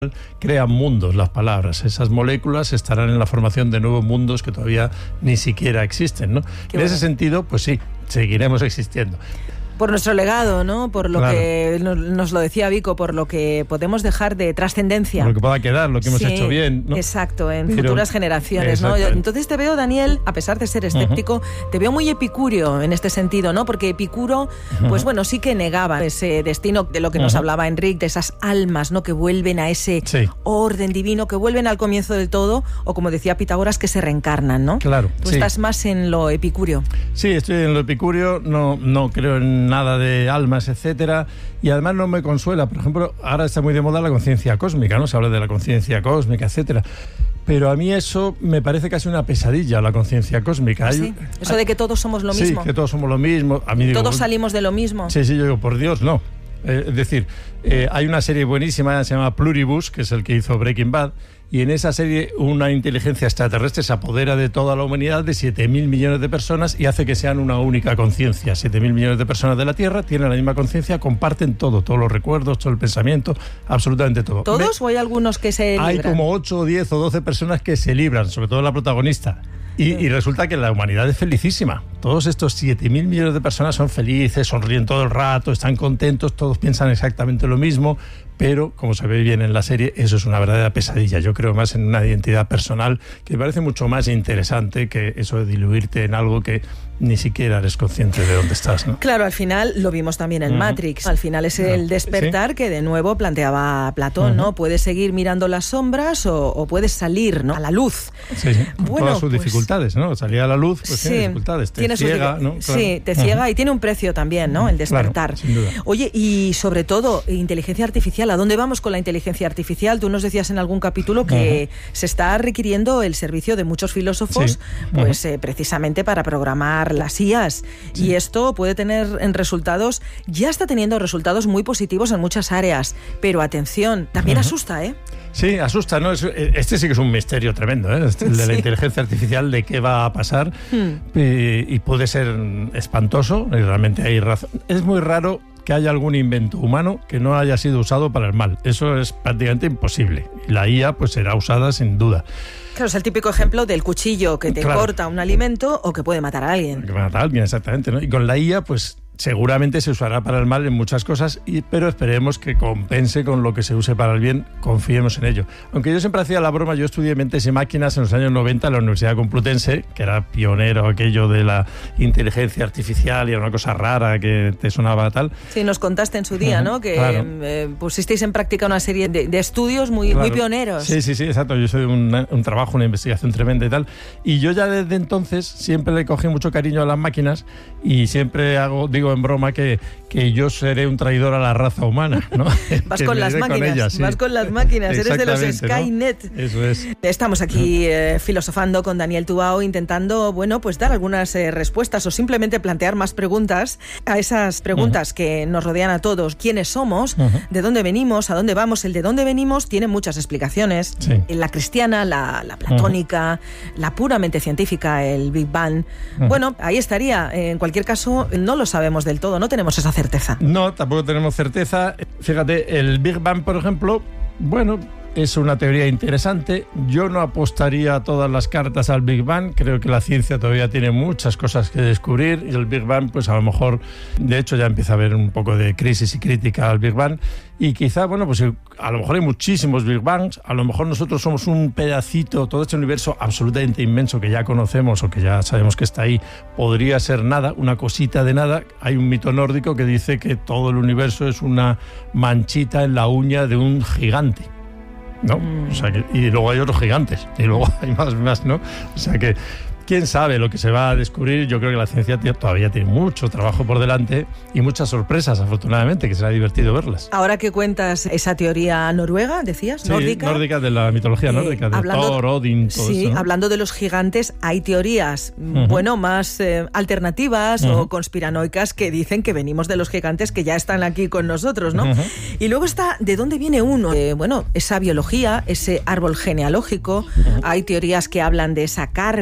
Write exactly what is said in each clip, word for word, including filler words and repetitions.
crean mundos las palabras. Esas moléculas estarán en la formación de nuevos mundos que todavía ni siquiera existen, ¿no? Qué en bueno. ese sentido, pues sí, seguiremos existiendo. Por nuestro legado, ¿no? Por lo Claro. que nos, nos lo decía Vico, por lo que podemos dejar de trascendencia. Lo que pueda quedar, lo que hemos Sí, hecho bien, ¿no? Exacto, en Pero- futuras generaciones, ¿no? Exactamente. Entonces te veo, Daniel, a pesar de ser escéptico, te veo muy epicúreo en este sentido, ¿no? Porque Epicuro, pues bueno, sí que negaba ese destino de lo que nos Ujú. hablaba Enric, de esas almas, ¿no? Que vuelven a ese Sí. orden divino, que vuelven al comienzo del todo, o como decía Pitágoras, que se reencarnan, ¿no? Claro, Tú sí. estás más en lo epicúreo. Sí, estoy en lo epicúreo, no, no creo en nada de almas, etcétera, y además no me consuela. Por ejemplo, ahora está muy de moda la conciencia cósmica, ¿no? Se habla de la conciencia cósmica, etcétera. Pero a mí eso me parece casi una pesadilla, la conciencia cósmica. Hay- ¿Sí? Eso de que todos somos lo sí, mismo. que todos somos lo mismo. A mí digo, Todos salimos de lo mismo. Sí, sí, yo digo, por Dios, no. Eh, es decir, eh, hay una serie buenísima, se llama Pluribus, que es el que hizo Breaking Bad, y en esa serie una inteligencia extraterrestre se apodera de toda la humanidad, de siete mil millones de personas, y hace que sean una única conciencia. siete mil millones de personas de la Tierra tienen la misma conciencia, comparten todo, todos los recuerdos, todo el pensamiento, absolutamente todo. ¿Todos o hay algunos que se Hay libran? como ocho o diez o doce personas que se libran, sobre todo la protagonista. Y, y resulta que la humanidad es felicísima. Todos estos siete mil millones de personas son felices, sonríen todo el rato, están contentos, todos piensan exactamente lo mismo, pero, como se ve bien en la serie, eso es una verdadera pesadilla. Yo creo más en una identidad personal que me parece mucho más interesante que eso de diluirte en algo que ni siquiera eres consciente de dónde estás, ¿no? Claro, al final lo vimos también en Ujú. Matrix. Al final es el Claro. despertar Sí. que de nuevo planteaba Platón, ¿no? Ujú. Puedes seguir mirando las sombras o, o puedes salir, ¿no? A la luz. Sí, sí, con Bueno, todas sus pues- dificultades, ¿no? Salir a la luz, pues Sí, tiene dificultades, te tiene sus ciega, dific- ¿no? Claro. Sí, te ciega y tiene un precio también, ¿no? El despertar. Claro, sin duda. Oye, y sobre todo, inteligencia artificial. ¿A dónde vamos con la inteligencia artificial? Tú nos decías en algún capítulo que se está requiriendo el servicio de muchos filósofos, Sí. pues eh, precisamente para programar las I As. Sí. Y esto puede tener en resultados, ya está teniendo resultados muy positivos en muchas áreas. Pero atención, también Ujú. asusta, ¿eh? Sí, asusta, ¿no? Es- Este sí que es un misterio tremendo, ¿eh? Este, el de la Sí. inteligencia artificial, de qué va a pasar. Hmm. Y, y puede ser espantoso, y realmente hay razón. Es muy raro que haya algún invento humano que no haya sido usado para el mal. Eso es prácticamente imposible. Y la I A pues será usada sin duda. Claro, es el típico ejemplo del cuchillo que te Claro. corta un alimento o que puede matar a alguien. Que mata a alguien, exactamente, ¿no? Y con la I A, pues seguramente se usará para el mal en muchas cosas, y, pero esperemos que compense con lo que se use para el bien, confiemos en ello. Aunque yo siempre hacía la broma, yo estudié mentes y máquinas en los años noventa en la Universidad Complutense, que era pionero aquello de la inteligencia artificial, y era una cosa rara que te sonaba tal. Sí, nos contaste en su día, ¿no? Que Claro. eh, pusisteis en práctica una serie de, de estudios muy, muy Claro. pioneros. Sí, sí, sí, exacto. Yo soy un, un trabajo, una investigación tremenda y tal. Y yo ya desde entonces siempre le cogí mucho cariño a las máquinas, y siempre hago, digo en broma que, que yo seré un traidor a la raza humana, ¿no? Vas Que con me las iré con máquinas, ellas, sí. vas con las máquinas, eres de los Exactamente, Skynet. ¿no? Eso es. Estamos aquí eh, filosofando con Daniel Tubao, intentando, bueno, pues dar algunas eh, respuestas o simplemente plantear más preguntas a esas preguntas uh-huh. que nos rodean a todos. ¿Quiénes somos? Uh-huh. ¿De dónde venimos? ¿A dónde vamos? El de dónde venimos tiene muchas explicaciones. Sí. La cristiana, la, la platónica, uh-huh. la puramente científica, el Big Bang. Uh-huh. Bueno, ahí estaría. En cualquier caso, no lo sabemos del todo, no tenemos esa certeza. No, tampoco tenemos certeza. Fíjate, el Big Bang, por ejemplo, bueno, es una teoría interesante. Yo no apostaría todas las cartas al Big Bang. Creo que la ciencia todavía tiene muchas cosas que descubrir, y el Big Bang, pues a lo mejor, de hecho ya empieza a haber un poco de crisis y crítica al Big Bang, y quizá, bueno, pues a lo mejor hay muchísimos Big Bangs, a lo mejor nosotros somos un pedacito, todo este universo absolutamente inmenso que ya conocemos o que ya sabemos que está ahí, podría ser nada, una cosita de nada. Hay un mito nórdico que dice que todo el universo es una manchita en la uña de un gigante, ¿no? Mm. O sea que, y luego hay otros gigantes, y luego hay más, más, ¿no? O sea que, quién sabe lo que se va a descubrir. Yo creo que la ciencia todavía tiene mucho trabajo por delante y muchas sorpresas, afortunadamente, que será divertido verlas. Ahora que cuentas esa teoría noruega, decías, sí, nórdica. nórdica, de la mitología nórdica, eh, de hablando, Thor, Odin, todo sí, eso, ¿no? Hablando de los gigantes, hay teorías, uh-huh. bueno, más eh, alternativas uh-huh. o conspiranoicas que dicen que venimos de los gigantes que ya están aquí con nosotros, ¿no? Uh-huh. Y luego está, ¿de dónde viene uno? Eh, bueno, esa biología, ese árbol genealógico. Uh-huh. Hay teorías que hablan de esa carga en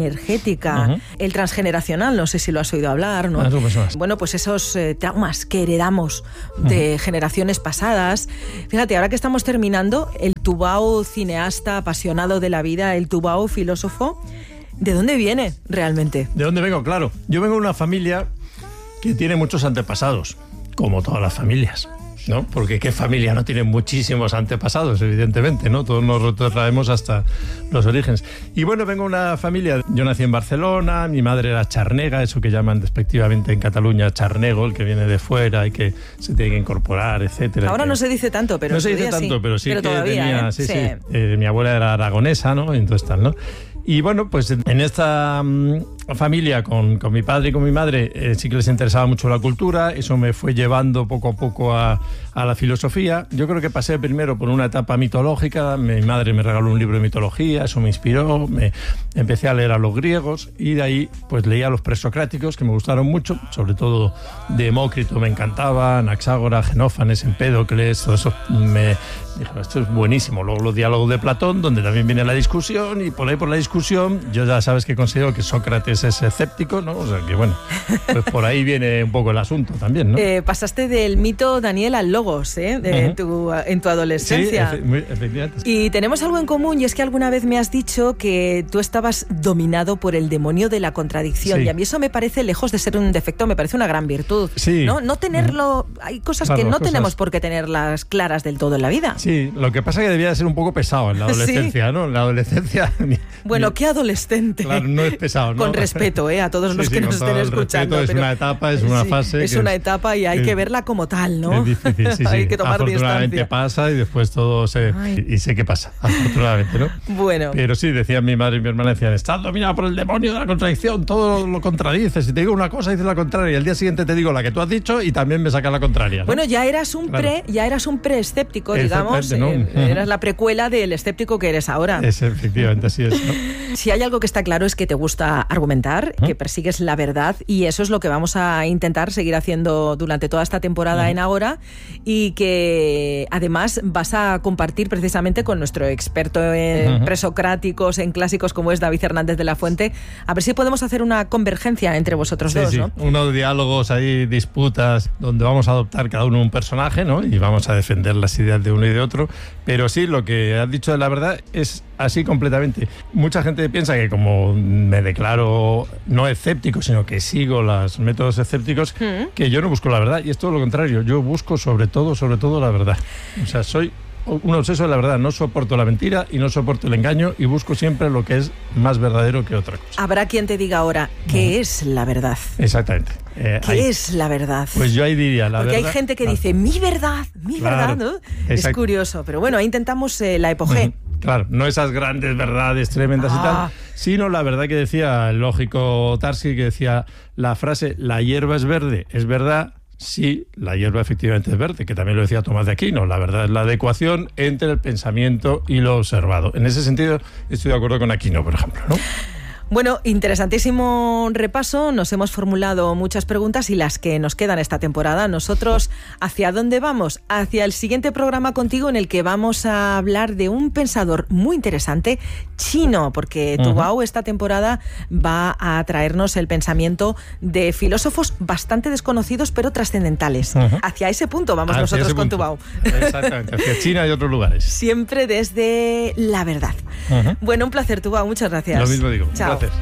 energética, uh-huh. el transgeneracional, no sé si lo has oído hablar, ¿no? Ah, bueno, pues esos eh, traumas que heredamos de uh-huh. generaciones pasadas. Fíjate, ahora que estamos terminando, el Tubau cineasta apasionado de la vida, el Tubau filósofo, ¿de dónde viene realmente? ¿De dónde vengo? Claro, yo vengo de una familia que tiene muchos antepasados, como todas las familias, ¿no? Porque qué familia no tiene muchísimos antepasados, evidentemente, ¿no? Todos nos retrotraemos hasta los orígenes. Y bueno, vengo de una familia, yo nací en Barcelona, mi madre era charnega, eso que llaman despectivamente en Cataluña charnego, el que viene de fuera y que se tiene que incorporar, etcétera. Ahora que... no se dice tanto, pero no se dice tanto, sí. pero sí pero que todavía, tenía, ¿eh? sí, sí. sí. Eh, mi abuela era aragonesa, ¿no? Entonces tal, ¿no? Y bueno, pues en esta um, familia con, con mi padre y con mi madre eh, sí que les interesaba mucho la cultura, eso me fue llevando poco a poco a, a la filosofía. Yo creo que pasé primero por una etapa mitológica, mi madre me regaló un libro de mitología, eso me inspiró, me empecé a leer a los griegos y de ahí pues leía a los presocráticos que me gustaron mucho, sobre todo Demócrito me encantaba, Anaxágora, Genófanes, Empédocles, todo eso me... Dije, esto es buenísimo. Luego los diálogos de Platón, donde también viene la discusión, y por ahí por la discusión, yo ya sabes que considero que Sócrates es escéptico, ¿no? O sea que bueno, pues por ahí viene un poco el asunto también, ¿no? Eh, pasaste del mito, Daniel, al logos, ¿eh? De uh-huh. tu, en tu adolescencia. Sí, efe- efectivamente. Y tenemos algo en común, y es que alguna vez me has dicho que tú estabas dominado por el demonio de la contradicción, sí. y a mí eso me parece, lejos de ser un defecto, me parece una gran virtud. Sí. ¿No? No tenerlo, hay cosas claro, que no cosas... tenemos por qué tenerlas claras del todo en la vida. Sí, lo que pasa es que debía de ser un poco pesado en la adolescencia, ¿sí? ¿no? En la adolescencia... Bueno, qué adolescente. Claro, no es pesado, ¿no? Con respeto, ¿eh? A todos sí, los sí, que nos estén escuchando. Respeto, pero... Es una etapa, es una sí, fase... Es una es, etapa y hay es, que verla como tal, ¿no? Es difícil, sí, sí. Hay que tomar afortunadamente distancia. Pasa y después todo se... Ay. Y sé qué pasa, afortunadamente, ¿no? Bueno. Pero sí, decían mi madre y mi hermana, decían, estás dominado por el demonio de la contradicción, todo lo contradices. Si te digo una cosa, dices la contraria. Y al día siguiente te digo la que tú has dicho y también me sacas la contraria, ¿no? Bueno, ya eras un claro. pre, ya eras un pre-escéptico, digamos. ¿no? Eh, uh-huh. Eras la precuela del escéptico que eres ahora. Es, efectivamente, así es, ¿no? Si hay algo que está claro es que te gusta argumentar, ¿eh? Que persigues la verdad, y eso es lo que vamos a intentar seguir haciendo durante toda esta temporada uh-huh. en Agora, y que además vas a compartir precisamente con nuestro experto en uh-huh. presocráticos, en clásicos como es David Hernández de la Fuente, a ver si podemos hacer una convergencia entre vosotros sí, dos, sí. ¿no? Unos diálogos ahí, disputas, donde vamos a adoptar cada uno un personaje, ¿no? Y vamos a defender las ideas de uno y de otro, pero sí, lo que has dicho de la verdad es así completamente. Mucha gente piensa que como me declaro no escéptico, sino que sigo los métodos escépticos, ¿Mm? que yo no busco la verdad, y es todo lo contrario, yo busco sobre todo, sobre todo la verdad. O sea, soy un obseso de la verdad, no soporto la mentira y no soporto el engaño, y busco siempre lo que es más verdadero que otra cosa. Habrá quien te diga ahora, ¿qué uh-huh. es la verdad? Exactamente. Eh, ¿Qué ahí, es la verdad? Pues yo ahí diría la Porque verdad. Porque hay gente que dice, mi verdad, mi claro, verdad, ¿no? Es curioso, pero bueno, ahí intentamos eh, la epogé. Uh-huh. Claro, no esas grandes verdades tremendas ah. y tal, sino la verdad que decía el lógico Tarski, que decía la frase, la hierba es verde, es verdad. Sí, la hierba efectivamente es verde, que también lo decía Tomás de Aquino. La verdad es la adecuación entre el pensamiento y lo observado. En ese sentido, estoy de acuerdo con Aquino, por ejemplo, ¿no? Bueno, interesantísimo repaso. Nos hemos formulado muchas preguntas y las que nos quedan esta temporada. Nosotros, ¿hacia dónde vamos? Hacia el siguiente programa contigo, en el que vamos a hablar de un pensador muy interesante, chino, porque uh-huh. Tubau esta temporada va a traernos el pensamiento de filósofos bastante desconocidos pero trascendentales. Uh-huh. Hacia ese punto vamos hacia nosotros con Tubau. Exactamente, hacia China y otros lugares. Siempre desde la verdad. Uh-huh. Bueno, un placer, Tubau. Muchas gracias. Lo mismo digo. Chao. Gracias.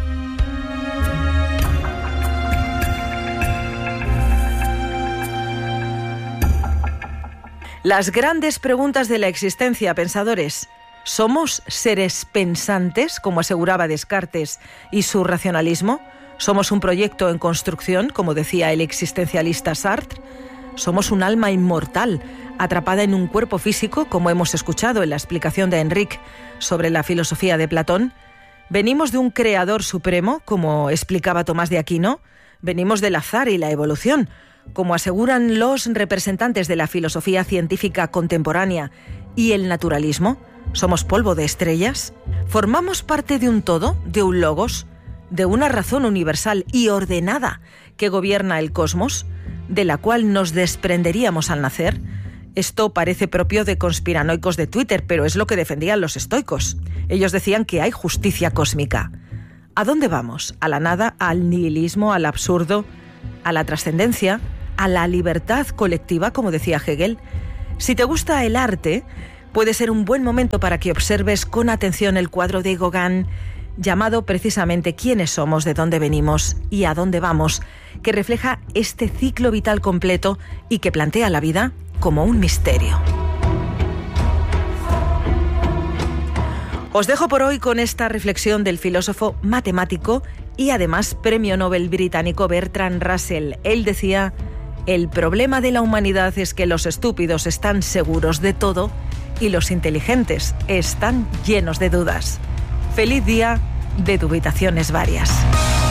Las grandes preguntas de la existencia, pensadores. ¿Somos seres pensantes, como aseguraba Descartes y su racionalismo? ¿Somos un proyecto en construcción, como decía el existencialista Sartre? ¿Somos un alma inmortal, atrapada en un cuerpo físico, como hemos escuchado en la explicación de Enrique sobre la filosofía de Platón? ¿Venimos de un creador supremo, como explicaba Tomás de Aquino? ¿Venimos del azar y la evolución, como aseguran los representantes de la filosofía científica contemporánea y el naturalismo? ¿Somos polvo de estrellas? ¿Formamos parte de un todo, de un logos, de una razón universal y ordenada que gobierna el cosmos, de la cual nos desprenderíamos al nacer? Esto parece propio de conspiranoicos de Twitter, pero es lo que defendían los estoicos. Ellos decían que hay justicia cósmica. ¿A dónde vamos? ¿A la nada? ¿Al nihilismo? ¿Al absurdo? ¿A la trascendencia? ¿A la libertad colectiva, como decía Hegel? Si te gusta el arte, puede ser un buen momento para que observes con atención el cuadro de Gauguin, llamado precisamente ¿Quiénes somos, de dónde venimos y a dónde vamos?, que refleja este ciclo vital completo y que plantea la vida como un misterio. Os dejo por hoy con esta reflexión del filósofo matemático y además premio Nobel británico Bertrand Russell. Él decía: el problema de la humanidad es que los estúpidos están seguros de todo y los inteligentes están llenos de dudas. Feliz día de dubitaciones varias.